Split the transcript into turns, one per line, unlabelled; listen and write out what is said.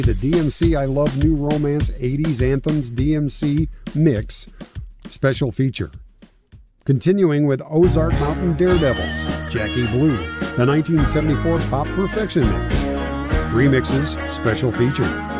The DMC I Love New Romance 80s Anthems DMC Mix special feature. Continuing with Ozark Mountain Daredevils, Jackie Blue, the 1974 Pop Perfection Mix. Remixes special feature.